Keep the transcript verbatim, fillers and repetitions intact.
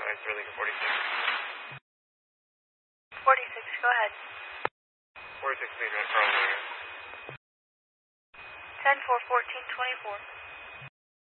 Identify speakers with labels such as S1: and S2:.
S1: Ice Lincoln forty-six.
S2: forty-six, go ahead.
S1: forty-six, leaving at Carl Vegas.
S2: ten four, fourteen twenty-four.